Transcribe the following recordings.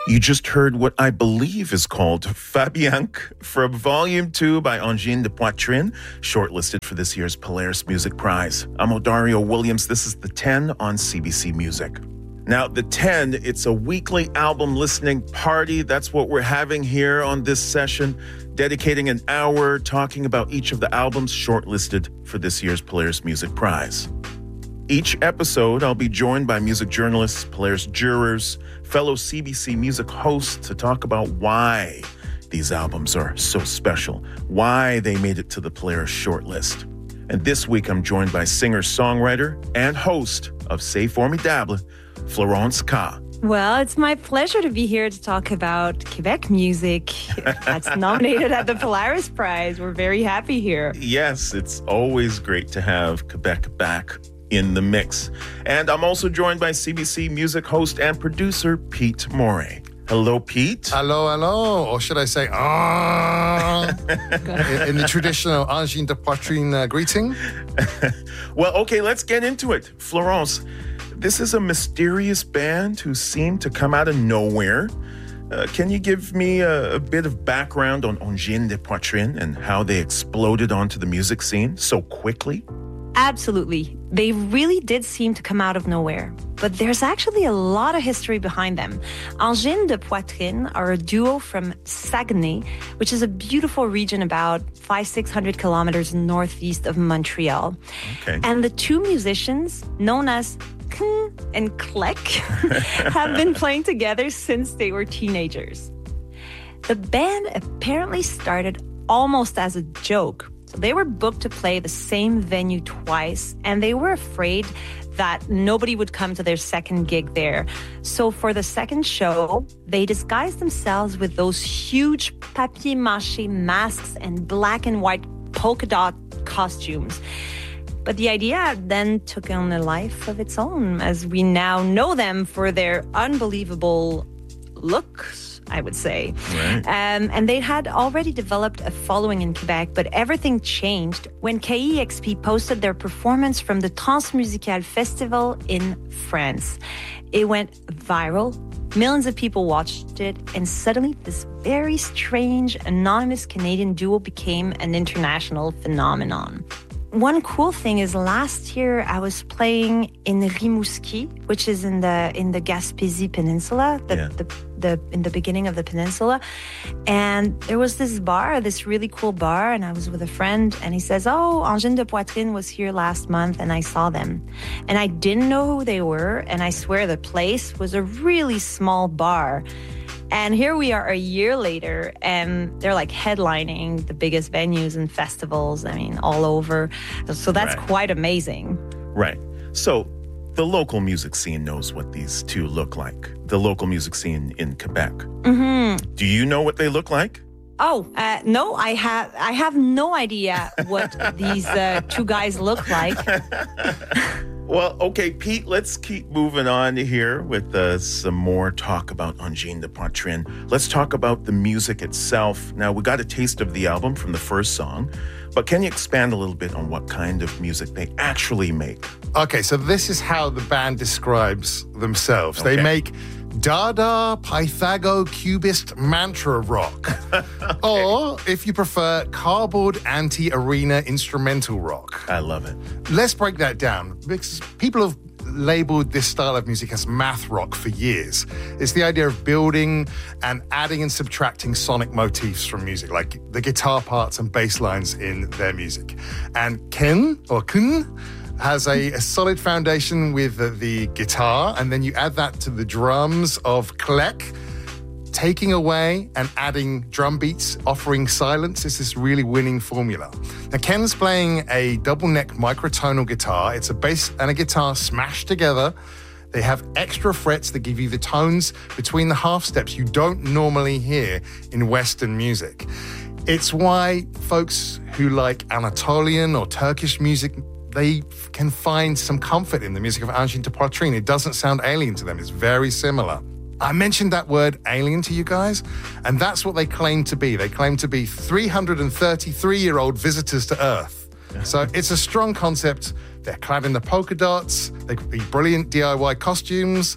You just heard what I believe is called Fabianque from Volume 2 by Angine de Poitrine, shortlisted for this year's Polaris Music Prize. I'm Odario Williams. This is The 10 on CBC Music. Now, The 10, it's a weekly album listening party. That's what we're having here on this session, dedicating an hour talking about each of the albums shortlisted for this year's Polaris Music Prize. Each episode, I'll be joined by music journalists, Polaris jurors, fellow CBC music hosts to talk about why these albums are so special, why they made it to the Polaris shortlist. And this week, I'm joined by singer-songwriter and host of C'est Formidable, Florence Ka. Well, it's my pleasure to be here to talk about Quebec music that's nominated at the Polaris Prize. We're very happy here. Yes, it's always great to have Quebec back in the mix. And I'm also joined by CBC music host and producer Pete Moray. Hello, Pete. Hello. Or should I say, in the traditional Angine de Poitrine greeting? Well, okay, let's get into it. Florence, this is a mysterious band who seem to come out of nowhere. Can you give me a bit of background on Angine de Poitrine and how they exploded onto the music scene so quickly? Absolutely. They really did seem to come out of nowhere. But there's actually a lot of history behind them. Angine de Poitrine are a duo from Saguenay, which is a beautiful region about 500-600 kilometers northeast of Montreal. Okay. And the two musicians, known as Kn and Klek, have been playing together since they were teenagers. The band apparently started almost as a joke. They were booked to play the same venue twice, and they were afraid that nobody would come to their second gig there. So for the second show, they disguised themselves with those huge papier-mâché masks and black and white polka dot costumes. But the idea then took on a life of its own, as we now know them for their unbelievable looks, I would say. Right. And they had already developed a following in Quebec, but everything changed when KEXP posted their performance from the Transmusical Festival in France. It went viral. Millions of people watched it, and suddenly this very strange, anonymous Canadian duo became an international phenomenon. One cool thing is last year I was playing in Rimouski, which is in the Gaspésie Peninsula, in the beginning of the peninsula. And there was this really cool bar, and I was with a friend, and he says, "Oh, Angine de Poitrine was here last month, and I saw them." And I didn't know who they were, and I swear the place was a really small bar. And here we are a year later, and they're like headlining the biggest venues and festivals, all over. So that's quite amazing. Right. So the local music scene knows what these two look like. The local music scene in Quebec. Mm-hmm. Do you know what they look like? Oh, no, I have no idea what these two guys look like. Well, okay, Pete, let's keep moving on here with some more talk about Angine de Poitrine. Let's talk about the music itself. Now, we got a taste of the album from the first song, but can you expand a little bit on what kind of music they actually make? Okay, so this is how the band describes themselves. Okay. They make Dada, Pythago-Cubist mantra rock. Okay. Or, if you prefer, cardboard anti-arena instrumental rock. I love it. Let's break that down, because people have labeled this style of music as math rock for years. It's the idea of building and adding and subtracting sonic motifs from music, like the guitar parts and bass lines in their music. And Ken has a solid foundation with the guitar, and then you add that to the drums of Klek, taking away and adding drum beats, offering silence. Is this really winning formula. Now, Ken's playing a double neck microtonal guitar. It's a bass and a guitar smashed together. They have extra frets that give you the tones between the half steps you don't normally hear in Western music. It's why folks who like Anatolian or Turkish music, they can find some comfort in the music of Angine de Poitrine. It doesn't sound alien to them. It's very similar. I mentioned that word alien to you guys, and that's what they claim to be. They claim to be 333-year-old visitors to Earth. So it's a strong concept. They're clad in the polka dots. The brilliant DIY costumes.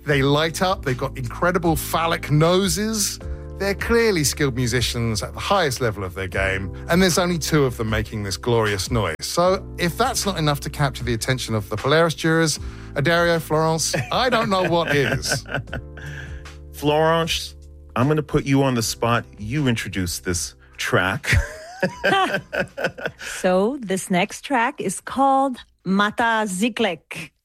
They light up. They've got incredible phallic noses. They're clearly skilled musicians at the highest level of their game, and there's only 2 of them making this glorious noise. So if that's not enough to capture the attention of the Polaris jurors, Dario, Florence, I don't know what is. Florence, I'm going to put you on the spot. You introduce this track. So this next track is called Mata Ziklek.